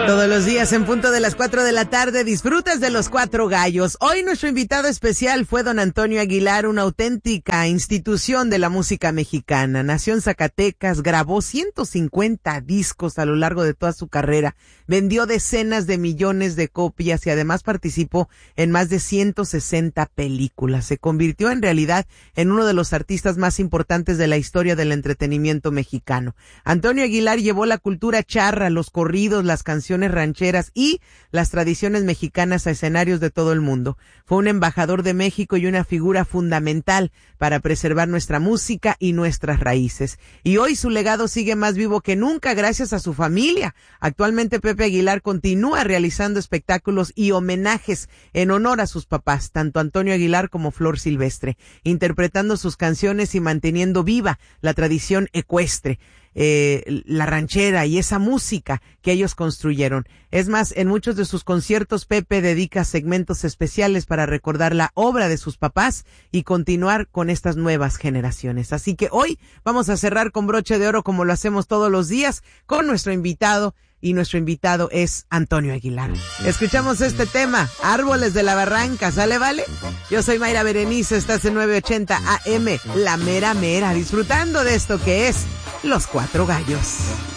Todos los días en punto de las 4 de la tarde disfrutas de los Cuatro Gallos. Hoy nuestro invitado especial fue don Antonio Aguilar, una auténtica institución de la música mexicana. Nació en Zacatecas, grabó 150 discos a lo largo de toda su carrera, vendió decenas de millones de copias y además participó en más de 160 películas. Se convirtió en realidad en uno de los artistas más importantes de la historia del entretenimiento mexicano. Antonio Aguilar llevó la cultura charra, los corridos, las canciones rancheras y las tradiciones mexicanas a escenarios de todo el mundo. Fue un embajador de México y una figura fundamental para preservar nuestra música y nuestras raíces. Y hoy su legado sigue más vivo que nunca gracias a su familia. Actualmente Pepe Aguilar continúa realizando espectáculos y homenajes en honor a sus papás, tanto Antonio Aguilar como Flor Silvestre, interpretando sus canciones y manteniendo viva la tradición ecuestre, la ranchera y esa música que ellos construyeron. Es más, en muchos de sus conciertos Pepe dedica segmentos especiales para recordar la obra de sus papás y continuar con estas nuevas generaciones. Así que hoy vamos a cerrar con broche de oro como lo hacemos todos los días con nuestro invitado. Y nuestro invitado es Antonio Aguilar. Escuchamos este tema, Árboles de la Barranca, ¿sale, vale? Yo soy Mayra Berenice, estás en 980 AM, La Mera Mera, disfrutando de esto que es Los Cuatro Gallos.